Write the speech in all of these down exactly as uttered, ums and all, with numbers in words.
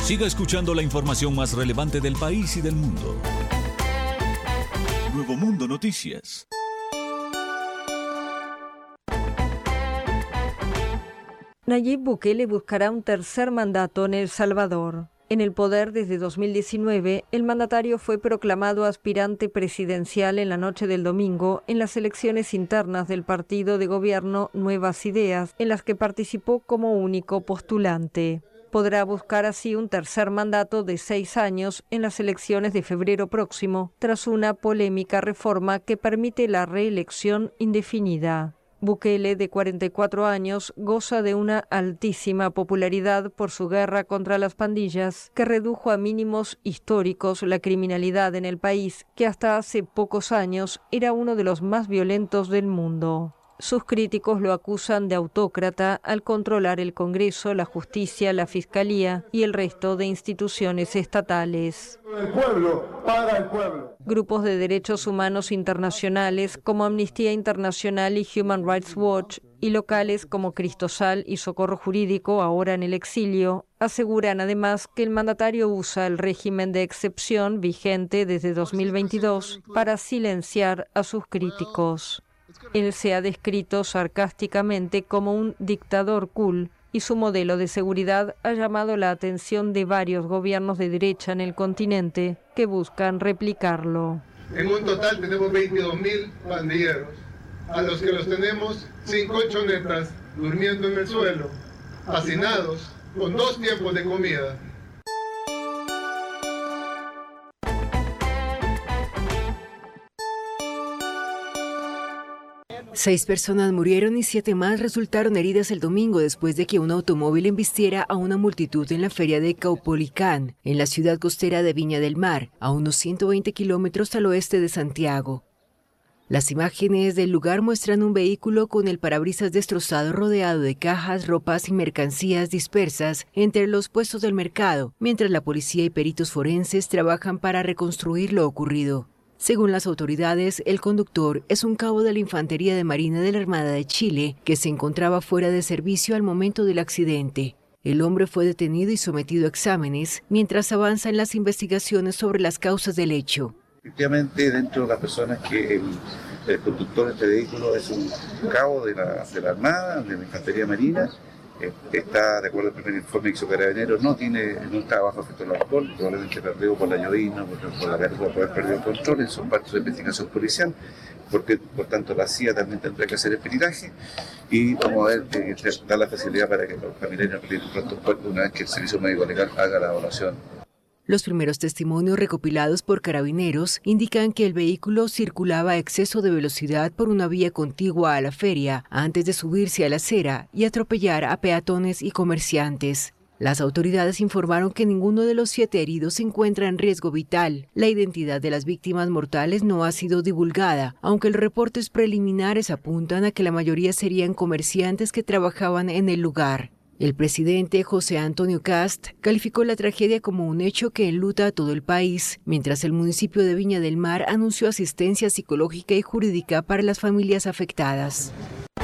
Siga escuchando la información más relevante del país y del mundo. Nuevo Mundo Noticias. Nayib Bukele buscará un tercer mandato en El Salvador. En el poder desde dos mil diecinueve, el mandatario fue proclamado aspirante presidencial en la noche del domingo en las elecciones internas del partido de gobierno Nuevas Ideas, en las que participó como único postulante. Podrá buscar así un tercer mandato de seis años en las elecciones de febrero próximo, tras una polémica reforma que permite la reelección indefinida. Bukele, de cuarenta y cuatro años, goza de una altísima popularidad por su guerra contra las pandillas, que redujo a mínimos históricos la criminalidad en el país, que hasta hace pocos años era uno de los más violentos del mundo. Sus críticos lo acusan de autócrata al controlar el Congreso, la justicia, la Fiscalía y el resto de instituciones estatales. El pueblo, para el pueblo. Grupos de derechos humanos internacionales como Amnistía Internacional y Human Rights Watch y locales como Cristosal y Socorro Jurídico, ahora en el exilio, aseguran además que el mandatario usa el régimen de excepción vigente desde dos mil veintidós para silenciar a sus críticos. Él se ha descrito sarcásticamente como un dictador cool y su modelo de seguridad ha llamado la atención de varios gobiernos de derecha en el continente que buscan replicarlo. En un total tenemos veintidós mil pandilleros, a los que los tenemos sin colchonetas, durmiendo en el suelo, hacinados, con dos tiempos de comida. Seis personas murieron y siete más resultaron heridas el domingo después de que un automóvil embistiera a una multitud en la feria de Caupolicán, en la ciudad costera de Viña del Mar, a unos ciento veinte kilómetros al oeste de Santiago. Las imágenes del lugar muestran un vehículo con el parabrisas destrozado rodeado de cajas, ropas y mercancías dispersas entre los puestos del mercado, mientras la policía y peritos forenses trabajan para reconstruir lo ocurrido. Según las autoridades, el conductor es un cabo de la Infantería de Marina de la Armada de Chile que se encontraba fuera de servicio al momento del accidente. El hombre fue detenido y sometido a exámenes mientras avanzan las investigaciones sobre las causas del hecho. Efectivamente, dentro de las personas que el, el conductor de este vehículo es un cabo de la, de la Armada, de la Infantería Marina. Está, de acuerdo al primer informe que hizo Carabineros, no tiene, no está bajo efecto del alcohol, probablemente perdido por la llovizna, por, por la guerra, por haber perdido el control, son parte de investigación policial, porque por tanto la C I A también tendrá que hacer el peritaje y vamos a ver, eh, dar la facilidad para que los familiares retiren pronto el cuerpo una vez que el servicio médico legal haga la evaluación. Los primeros testimonios recopilados por Carabineros indican que el vehículo circulaba a exceso de velocidad por una vía contigua a la feria antes de subirse a la acera y atropellar a peatones y comerciantes. Las autoridades informaron que ninguno de los siete heridos se encuentra en riesgo vital. La identidad de las víctimas mortales no ha sido divulgada, aunque los reportes preliminares apuntan a que la mayoría serían comerciantes que trabajaban en el lugar. El presidente José Antonio Kast calificó la tragedia como un hecho que enluta a todo el país, mientras el municipio de Viña del Mar anunció asistencia psicológica y jurídica para las familias afectadas.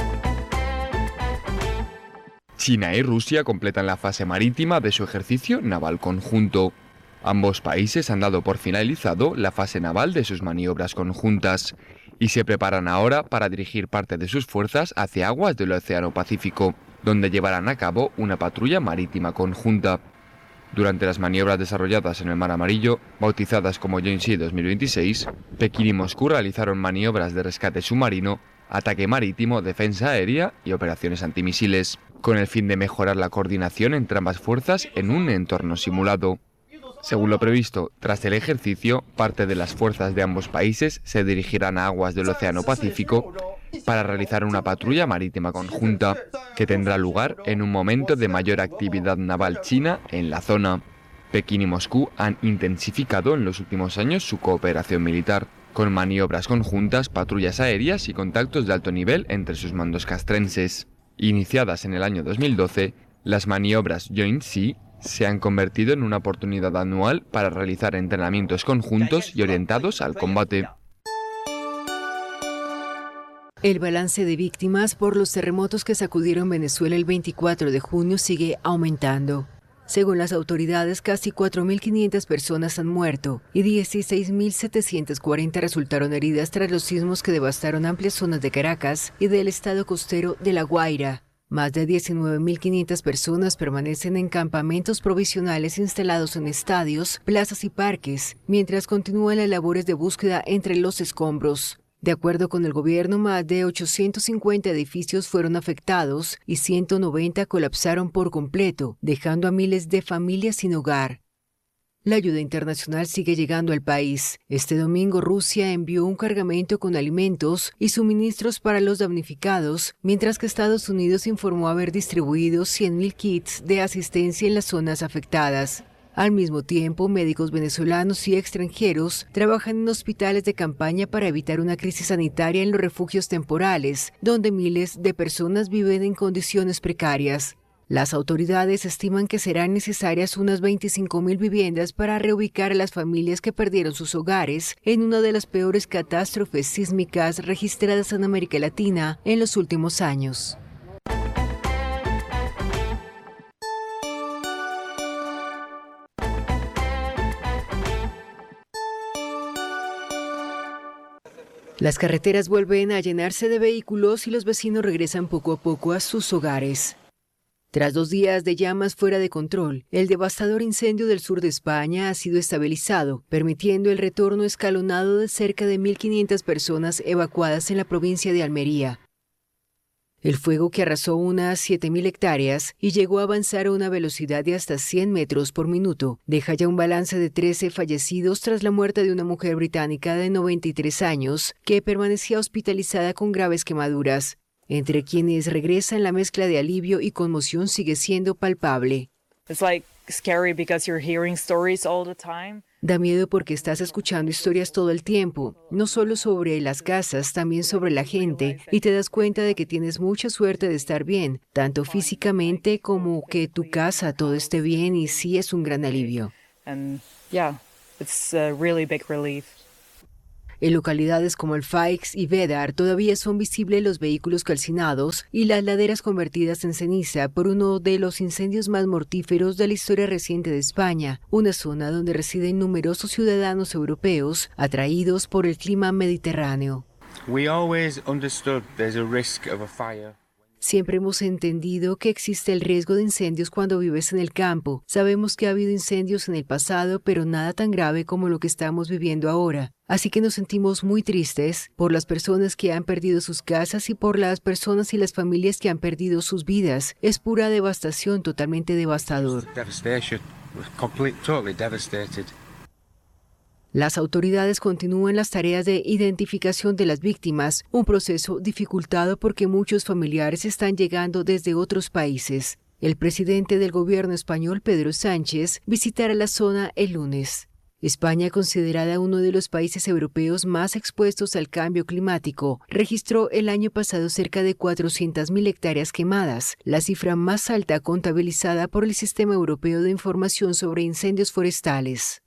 China y Rusia completan la fase marítima de su ejercicio naval conjunto. Ambos países han dado por finalizado la fase naval de sus maniobras conjuntas y se preparan ahora para dirigir parte de sus fuerzas hacia aguas del Océano Pacífico, donde llevarán a cabo una patrulla marítima conjunta. Durante las maniobras desarrolladas en el Mar Amarillo, bautizadas como Yonsi dos mil veintiséis, Pekín y Moscú realizaron maniobras de rescate submarino, ataque marítimo, defensa aérea y operaciones antimisiles, con el fin de mejorar la coordinación entre ambas fuerzas en un entorno simulado. Según lo previsto, tras el ejercicio, parte de las fuerzas de ambos países se dirigirán a aguas del Océano Pacífico para realizar una patrulla marítima conjunta, que tendrá lugar en un momento de mayor actividad naval china en la zona. Pekín y Moscú han intensificado en los últimos años su cooperación militar, con maniobras conjuntas, patrullas aéreas y contactos de alto nivel entre sus mandos castrenses. Iniciadas en el año dos mil doce, las maniobras Joint Sea se han convertido en una oportunidad anual para realizar entrenamientos conjuntos y orientados al combate. El balance de víctimas por los terremotos que sacudieron Venezuela el veinticuatro de junio sigue aumentando. Según las autoridades, casi cuatro mil quinientas personas han muerto y dieciséis mil setecientas cuarenta resultaron heridas tras los sismos que devastaron amplias zonas de Caracas y del estado costero de La Guaira. Más de diecinueve mil quinientas personas permanecen en campamentos provisionales instalados en estadios, plazas y parques, mientras continúan las labores de búsqueda entre los escombros. De acuerdo con el gobierno, más de ochocientos cincuenta edificios fueron afectados y ciento noventa colapsaron por completo, dejando a miles de familias sin hogar. La ayuda internacional sigue llegando al país. Este domingo Rusia envió un cargamento con alimentos y suministros para los damnificados, mientras que Estados Unidos informó haber distribuido cien mil kits de asistencia en las zonas afectadas. Al mismo tiempo, médicos venezolanos y extranjeros trabajan en hospitales de campaña para evitar una crisis sanitaria en los refugios temporales, donde miles de personas viven en condiciones precarias. Las autoridades estiman que serán necesarias unas veinticinco mil viviendas para reubicar a las familias que perdieron sus hogares en una de las peores catástrofes sísmicas registradas en América Latina en los últimos años. Las carreteras vuelven a llenarse de vehículos y los vecinos regresan poco a poco a sus hogares. Tras dos días de llamas fuera de control, el devastador incendio del sur de España ha sido estabilizado, permitiendo el retorno escalonado de cerca de mil quinientas personas evacuadas en la provincia de Almería. El fuego, que arrasó unas siete mil hectáreas y llegó a avanzar a una velocidad de hasta cien metros por minuto, deja ya un balance de trece fallecidos tras la muerte de una mujer británica de noventa y tres años que permanecía hospitalizada con graves quemaduras. Entre quienes regresan, la mezcla de alivio y conmoción sigue siendo palpable. It's like scary because you're hearing stories all the time. Da miedo porque estás escuchando historias todo el tiempo, no solo sobre las casas, también sobre la gente, y te das cuenta de que tienes mucha suerte de estar bien, tanto físicamente como que tu casa todo esté bien, y sí es un gran alivio. And yeah, it's a really big relief. En localidades como el Faix y Védar todavía son visibles los vehículos calcinados y las laderas convertidas en ceniza por uno de los incendios más mortíferos de la historia reciente de España, una zona donde residen numerosos ciudadanos europeos atraídos por el clima mediterráneo. We always understood there's a risk of a fire. Siempre hemos entendido que existe el riesgo de incendios cuando vives en el campo. Sabemos que ha habido incendios en el pasado, pero nada tan grave como lo que estamos viviendo ahora. Así que nos sentimos muy tristes por las personas que han perdido sus casas y por las personas y las familias que han perdido sus vidas. Es pura devastación, totalmente devastador. Las autoridades continúan las tareas de identificación de las víctimas, un proceso dificultado porque muchos familiares están llegando desde otros países. El presidente del gobierno español, Pedro Sánchez, visitará la zona el lunes. España, considerada uno de los países europeos más expuestos al cambio climático, registró el año pasado cerca de cuatrocientas mil hectáreas quemadas, la cifra más alta contabilizada por el Sistema Europeo de Información sobre Incendios Forestales.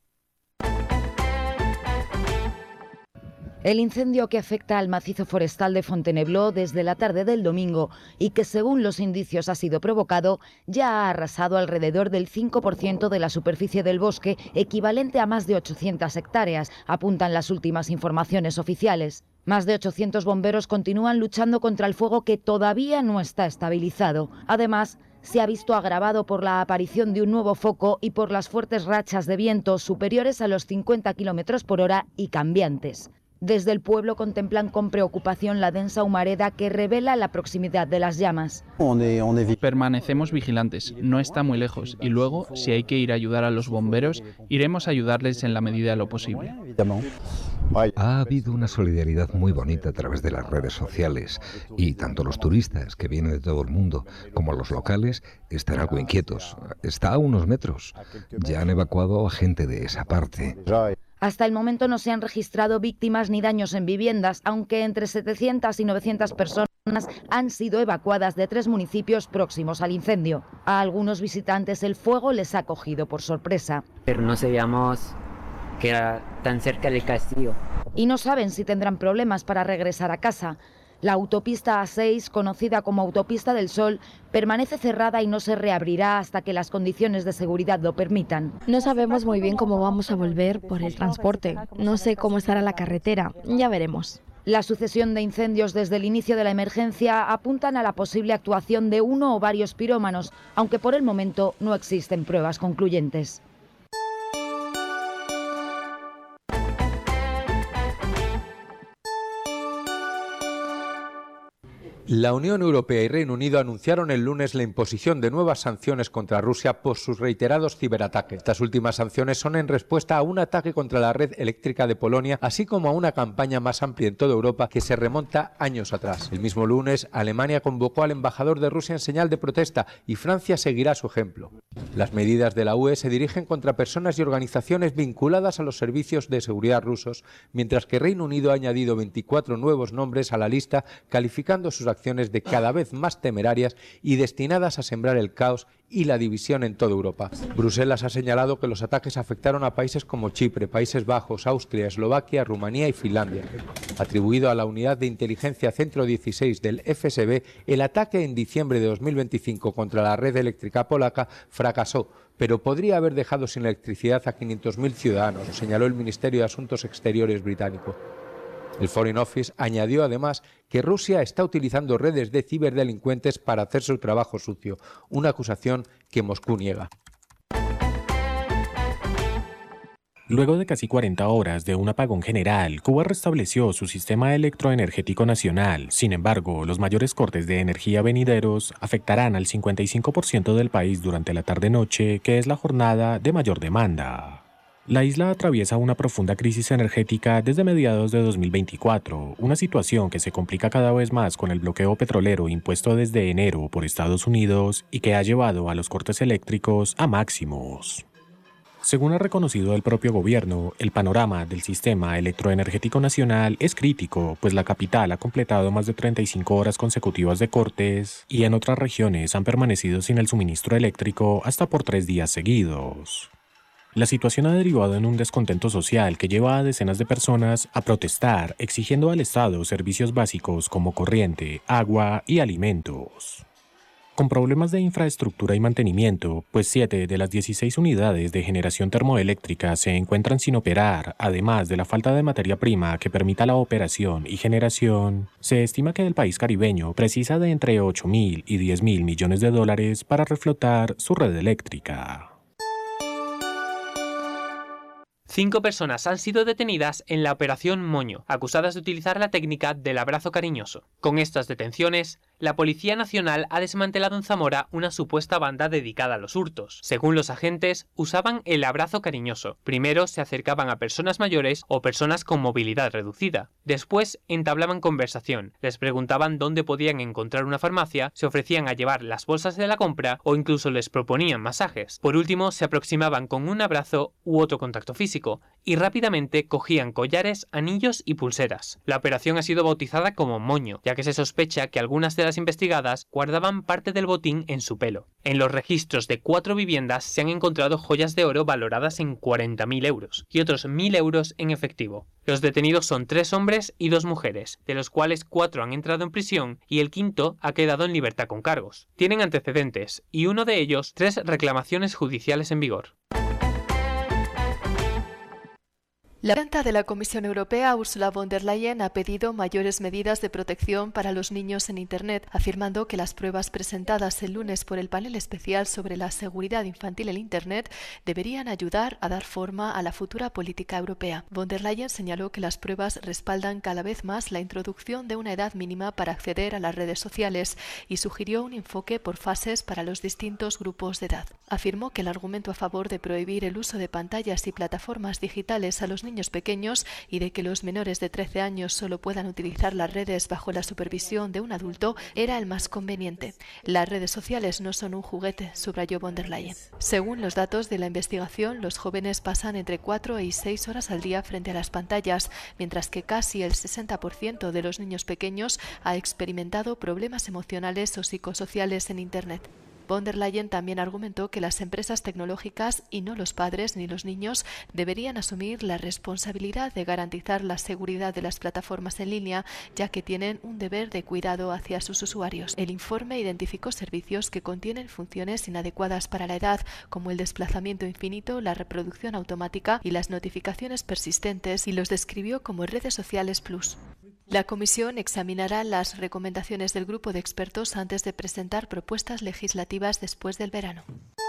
El incendio que afecta al macizo forestal de Fontainebleau desde la tarde del domingo y que, según los indicios, ha sido provocado, ya ha arrasado alrededor del cinco por ciento de la superficie del bosque, equivalente a más de ochocientas hectáreas, apuntan las últimas informaciones oficiales. Más de ochocientos bomberos continúan luchando contra el fuego que todavía no está estabilizado. Además, se ha visto agravado por la aparición de un nuevo foco y por las fuertes rachas de viento superiores a los cincuenta kilómetros por hora y cambiantes. Desde el pueblo contemplan con preocupación la densa humareda que revela la proximidad de las llamas. Permanecemos vigilantes, no está muy lejos, y luego, si hay que ir a ayudar a los bomberos, iremos a ayudarles en la medida de lo posible. Ha habido una solidaridad muy bonita a través de las redes sociales, y tanto los turistas, que vienen de todo el mundo, como los locales, están algo inquietos. Está a unos metros. Ya han evacuado a gente de esa parte. Hasta el momento no se han registrado víctimas ni daños en viviendas, aunque entre setecientas y novecientas personas han sido evacuadas de tres municipios próximos al incendio. A algunos visitantes el fuego les ha cogido por sorpresa. Pero no sabíamos que era tan cerca del castillo. Y no saben si tendrán problemas para regresar a casa. La autopista A seis, conocida como Autopista del Sol, permanece cerrada y no se reabrirá hasta que las condiciones de seguridad lo permitan. No sabemos muy bien cómo vamos a volver por el transporte. No sé cómo estará la carretera. Ya veremos. La sucesión de incendios desde el inicio de la emergencia apuntan a la posible actuación de uno o varios pirómanos, aunque por el momento no existen pruebas concluyentes. La Unión Europea y Reino Unido anunciaron el lunes la imposición de nuevas sanciones contra Rusia por sus reiterados ciberataques. Estas últimas sanciones son en respuesta a un ataque contra la red eléctrica de Polonia, así como a una campaña más amplia en toda Europa que se remonta años atrás. El mismo lunes, Alemania convocó al embajador de Rusia en señal de protesta y Francia seguirá su ejemplo. Las medidas de la U E se dirigen contra personas y organizaciones vinculadas a los servicios de seguridad rusos, mientras que Reino Unido ha añadido veinticuatro nuevos nombres a la lista, calificando sus acciones de cada vez más temerarias y destinadas a sembrar el caos y la división en toda Europa. Bruselas ha señalado que los ataques afectaron a países como Chipre, Países Bajos, Austria, Eslovaquia, Rumanía y Finlandia. Atribuido a la unidad de inteligencia Centro dieciséis del F S B, el ataque en diciembre de dos mil veinticinco contra la red eléctrica polaca fracasó, pero podría haber dejado sin electricidad a quinientos mil ciudadanos, señaló el Ministerio de Asuntos Exteriores británico. El Foreign Office añadió además que Rusia está utilizando redes de ciberdelincuentes para hacer su trabajo sucio, una acusación que Moscú niega. Luego de casi cuarenta horas de un apagón general, Cuba restableció su sistema electroenergético nacional. Sin embargo, los mayores cortes de energía venideros afectarán al cincuenta y cinco por ciento del país durante la tarde-noche, que es la jornada de mayor demanda. La isla atraviesa una profunda crisis energética desde mediados de dos mil veinticuatro, una situación que se complica cada vez más con el bloqueo petrolero impuesto desde enero por Estados Unidos y que ha llevado a los cortes eléctricos a máximos. Según ha reconocido el propio gobierno, el panorama del sistema electroenergético nacional es crítico, pues la capital ha completado más de treinta y cinco horas consecutivas de cortes y en otras regiones han permanecido sin el suministro eléctrico hasta por tres días seguidos. La situación ha derivado en un descontento social que lleva a decenas de personas a protestar, exigiendo al Estado servicios básicos como corriente, agua y alimentos. Con problemas de infraestructura y mantenimiento, pues siete de las dieciséis unidades de generación termoeléctrica se encuentran sin operar, además de la falta de materia prima que permita la operación y generación, se estima que el país caribeño precisa de entre ocho mil y diez mil millones de dólares para reflotar su red eléctrica. Cinco personas han sido detenidas en la Operación Moño, acusadas de utilizar la técnica del abrazo cariñoso. Con estas detenciones, la Policía Nacional ha desmantelado en Zamora una supuesta banda dedicada a los hurtos. Según los agentes, usaban el abrazo cariñoso. Primero se acercaban a personas mayores o personas con movilidad reducida. Después entablaban conversación, les preguntaban dónde podían encontrar una farmacia, se ofrecían a llevar las bolsas de la compra o incluso les proponían masajes. Por último, se aproximaban con un abrazo u otro contacto físico y rápidamente cogían collares, anillos y pulseras. La operación ha sido bautizada como Moño, ya que se sospecha que algunas de las investigadas guardaban parte del botín en su pelo. En los registros de cuatro viviendas se han encontrado joyas de oro valoradas en cuarenta mil euros y otros mil euros en efectivo. Los detenidos son tres hombres y dos mujeres, de los cuales cuatro han entrado en prisión y el quinto ha quedado en libertad con cargos. Tienen antecedentes y uno de ellos tres reclamaciones judiciales en vigor. La presidenta de la Comisión Europea, Ursula von der Leyen, ha pedido mayores medidas de protección para los niños en Internet, afirmando que las pruebas presentadas el lunes por el panel especial sobre la seguridad infantil en Internet deberían ayudar a dar forma a la futura política europea. Von der Leyen señaló que las pruebas respaldan cada vez más la introducción de una edad mínima para acceder a las redes sociales y sugirió un enfoque por fases para los distintos grupos de edad. Afirmó que el argumento a favor de prohibir el uso de pantallas y plataformas digitales a los niños niños pequeños y de que los menores de trece años solo puedan utilizar las redes bajo la supervisión de un adulto era el más conveniente. Las redes sociales no son un juguete, subrayó von der Leyen. Según los datos de la investigación, los jóvenes pasan entre cuatro y seis horas al día frente a las pantallas, mientras que casi el sesenta por ciento de los niños pequeños ha experimentado problemas emocionales o psicosociales en Internet. Von der Leyen también argumentó que las empresas tecnológicas y no los padres ni los niños deberían asumir la responsabilidad de garantizar la seguridad de las plataformas en línea, ya que tienen un deber de cuidado hacia sus usuarios. El informe identificó servicios que contienen funciones inadecuadas para la edad, como el desplazamiento infinito, la reproducción automática y las notificaciones persistentes, y los describió como redes sociales plus. La Comisión examinará las recomendaciones del grupo de expertos antes de presentar propuestas legislativas después del verano.